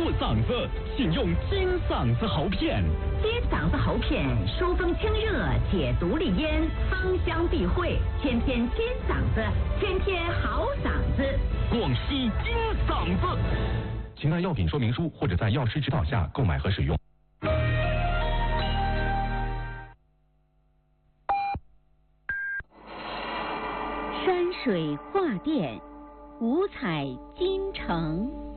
嗓子，请用金嗓子喉片。 金嗓子喉片疏风清热，解毒利咽，芳香避秽，天天金嗓子，天天好嗓子。 广西金嗓子，请看药品说明书或者在药师指导下购买和使用。 山水画殿，五彩金城。